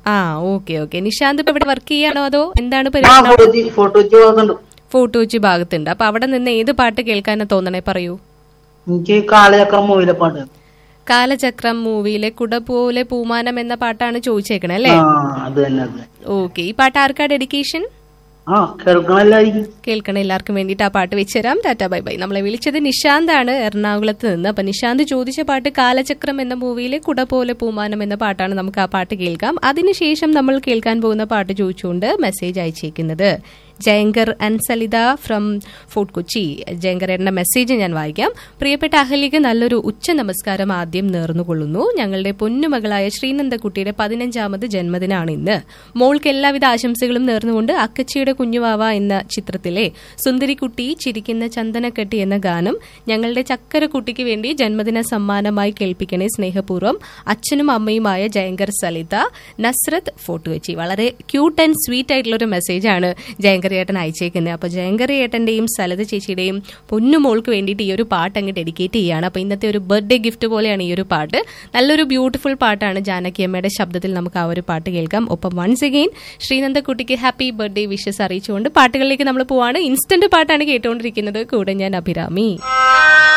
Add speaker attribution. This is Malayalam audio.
Speaker 1: ആ ഓക്കെ ഓക്കെ. നിശാന്ത് ഇപ്പൊ ഇവിടെ വർക്ക് ചെയ്യാണോ അതോ എന്താണ് പരിപാടി? ഫോട്ടോ വെച്ച് ഭാഗത്തുണ്ട്. അപ്പൊ അവിടെ നിന്ന് ഏത് പാട്ട് കേൾക്കാനാ തോന്നണേ, പറയൂ.
Speaker 2: എനിക്ക് കാലചക്രം മൂവിയിലെ പാട്ട്.
Speaker 1: കാലചക്രം മൂവിയിലെ കുട പോലെ പൂമാനം എന്ന പാട്ടാണ് ചോദിച്ചേക്കണേ അല്ലേ? ഓക്കെ. ഈ പാട്ട് ആർക്കാ ഡെഡിക്കേഷൻ? കേൾക്കണം എല്ലാവർക്കും വേണ്ടിയിട്ട് ആ പാട്ട് വെച്ചുതരാം. Tata bye bye. നമ്മളെ വിളിച്ചത് നിശാന്താണ് എറണാകുളത്ത് നിന്ന്. അപ്പൊ നിശാന്ത് ചോദിച്ച പാട്ട് കാലചക്രം എന്ന മൂവിയിലെ കുട പോലെ പൂമാനം എന്ന പാട്ടാണ്. നമുക്ക് ആ പാട്ട് കേൾക്കാം. അതിനുശേഷം നമ്മൾ കേൾക്കാൻ പോകുന്ന പാട്ട് ചോദിച്ചുകൊണ്ട് message അയച്ചേക്കുന്നത് Jayakar അൻസലിത from fort Kochi. ജയങ്കരേട്ടന്റെ message ഞാൻ വായിക്കാം. പ്രിയപ്പെട്ട അഹല്യക്ക് നല്ലൊരു ഉച്ച നമസ്കാരം ആദ്യം നേർന്നുകൊള്ളുന്നു. ഞങ്ങളുടെ പൊന്നുമകളായ ശ്രീനന്ദക്കുട്ടിയുടെ 15ാമത് ജന്മദിനാണ് ഇന്ന്. മോൾക്ക് എല്ലാവിധ ആശംസകളും നേർന്നുകൊണ്ട് അക്കച്ചിയുടെ കുഞ്ഞുവാവ എന്ന ചിത്രത്തിലെ സുന്ദരിക്കുട്ടി ചിരിക്കുന്ന ചന്ദനക്കെട്ടി എന്ന ഗാനം ഞങ്ങളുടെ ചക്കരക്കുട്ടിക്ക് വേണ്ടി ജന്മദിന സമ്മാനമായി കേൾപ്പിക്കണേ സ്നേഹപൂർവ്വം. അച്ഛനും അമ്മയുമായ ജയങ്കർ സലിത, നസ്രത്ത്, ഫോർട്ട് കൊച്ചി. വളരെ ക്യൂട്ട് ആൻഡ് സ്വീറ്റ് ആയിട്ടുള്ള ഒരു മെസ്സേജാണ് ജയങ്കരേട്ടൻ അയച്ചേക്കുന്നത്. അപ്പൊ ജയങ്കരേട്ടന്റെയും സലത ചേച്ചിയുടെയും പൊന്നുമോൾക്ക് വേണ്ടിയിട്ട് ഈ ഒരു പാട്ട് അങ്ങ് ഡെഡിക്കേറ്റ് ചെയ്യാണ്. അപ്പൊ ഇന്നത്തെ ഒരു ബർത്ത്ഡേ ഗിഫ്റ്റ് പോലെയാണ് ഈ ഒരു പാട്ട്. നല്ലൊരു ബ്യൂട്ടിഫുൾ പാട്ടാണ്. ജാനകി അമ്മയുടെ ശബ്ദത്തിൽ നമുക്ക് ആ ഒരു പാട്ട് കേൾക്കാം. ഒപ്പം once again ശ്രീനന്ദക്കുട്ടിക്ക് happy birthday wishes അറിയിച്ചുകൊണ്ട് പാട്ടുകളിലേക്ക് നമ്മൾ പോവാണ്. ഇൻസ്റ്റന്റ് പാട്ടാണ് കേട്ടുകൊണ്ടിരിക്കുന്നത്. കൂടെ ഞാൻ അഭിരാമി.